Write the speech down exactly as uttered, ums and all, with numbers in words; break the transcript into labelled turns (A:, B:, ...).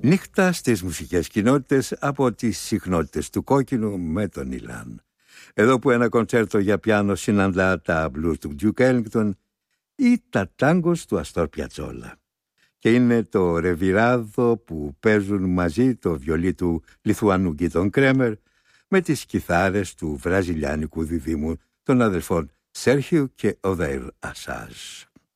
A: Νύχτα στις μουσικές κοινότητες από τις συχνότητες του κόκκινου με τον Ιλάν. Εδώ που ένα κοντσέρτο για πιάνο συναντά τα blues του Duke Ellington ή τα τάγκος του Αστόρ Πιατσόλα. Και είναι το ρεβιράδο που παίζουν μαζί το βιολί του Λιθουανού Γκίτον Κρέμερ με τις κιθάρες του βραζιλιάνικου διδήμου των αδελφών Σέρχιου και Οδέιρ Ασάζ.